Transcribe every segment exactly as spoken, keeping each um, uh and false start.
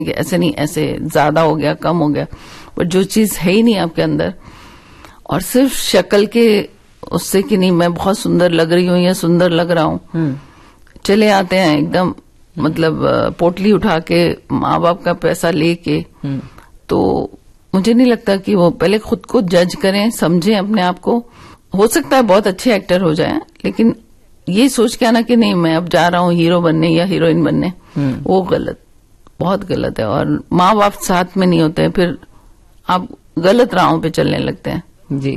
कि ऐसे नहीं, ऐसे ज्यादा हो गया, कम हो गया, बट जो चीज है ही नहीं आपके अंदर, और सिर्फ शक्ल के उससे कि नहीं मैं बहुत सुंदर लग रही हूँ या सुंदर लग रहा हूँ, चले आते हैं एकदम, मतलब पोटली उठा के माँ बाप का पैसा लेके। तो मुझे नहीं लगता कि वो पहले खुद को जज करें, समझें अपने आप को। हो सकता है बहुत अच्छे एक्टर हो जाएं, लेकिन ये सोच के आना कि नहीं मैं अब जा रहा हूँ हीरो बनने या हीरोइन बनने, वो गलत, बहुत गलत है। और माँ बाप साथ में नहीं होते, फिर आप गलत राहों पे चलने लगते हैं। जी।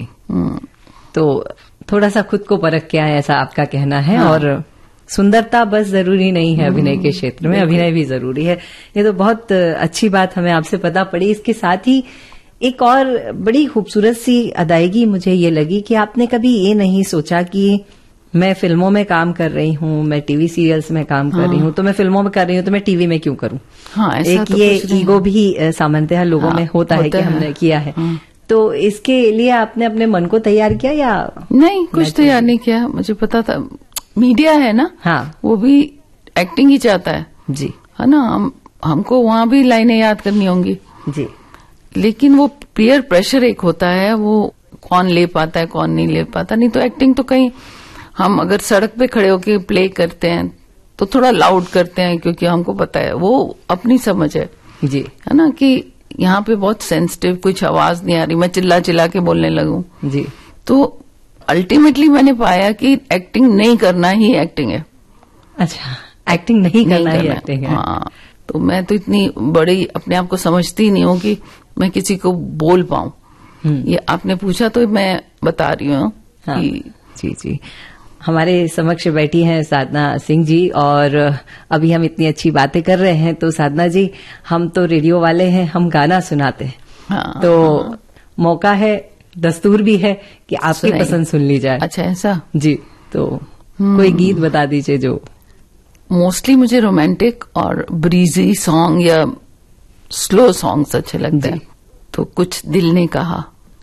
तो थोड़ा सा खुद को परख के आए, ऐसा आपका कहना है। हाँ। और सुंदरता बस जरूरी नहीं है अभिनय के क्षेत्र में, अभिनय भी जरूरी है। ये तो बहुत अच्छी बात हमें आपसे पता पड़ी। इसके साथ ही एक और बड़ी खूबसूरत सी अदायगी मुझे ये लगी कि आपने कभी ये नहीं सोचा कि मैं फिल्मों में काम कर रही हूँ, मैं टीवी सीरियल्स में काम कर हाँ। रही हूँ, तो मैं फिल्मों में कर रही हूँ तो मैं टीवी में क्यों करूँ। हाँ, ऐसा एक तो ये ईगो भी सामान्यतः लोगों हाँ, में होता, होता है कि है। हमने किया है। हाँ। तो इसके लिए आपने अपने मन को तैयार किया या नहीं? कुछ तैयार नहीं किया, मुझे पता था मीडिया है ना, हाँ, वो भी एक्टिंग ही चाहता है जी, है ना। हम हमको वहां भी लाइनें याद करनी होंगी जी, लेकिन वो पीयर प्रेशर एक होता है, वो कौन ले पाता है कौन नहीं ले पाता। नहीं तो एक्टिंग तो कहीं हम अगर सड़क पे खड़े होके प्ले करते हैं तो थोड़ा लाउड करते हैं, क्योंकि हमको पता है वो अपनी समझ है जी, है ना, कि यहाँ पे बहुत सेंसिटिव, कुछ आवाज नहीं आ रही, मैं चिल्ला चिल्ला के बोलने लगूं जी। तो अल्टीमेटली मैंने पाया कि एक्टिंग नहीं करना ही एक्टिंग है। अच्छा, एक्टिंग नहीं करना नहीं ही करना एक्टिंग है। हाँ, तो मैं तो इतनी बड़ी अपने आप को समझती नहीं हूँ कि मैं किसी को बोल पाऊं। ये आपने पूछा तो मैं बता रही हूँ। हाँ, जी जी। हमारे समक्ष बैठी हैं साधना सिंह जी, और अभी हम इतनी अच्छी बातें कर रहे हैं, तो साधना जी हम तो रेडियो वाले हैं, हम गाना सुनाते हैं। हाँ, तो हाँ। मौका है, दस्तूर भी है कि आपकी पसंद सुन ली जाए। अच्छा, ऐसा जी। तो कोई गीत बता दीजिए जो। मोस्टली मुझे रोमांटिक और ब्रीजी सॉन्ग या स्लो सॉन्ग्स अच्छे लगते हैं। तो कुछ दिल ने कहा,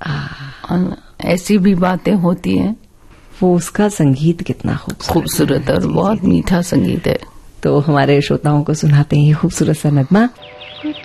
ऐसी भी बातें होती हैं। वो उसका संगीत कितना खूबसूरत है और बहुत मीठा संगीत है। तो हमारे श्रोताओं को सुनाते हैं ये खूबसूरत सा नगमा।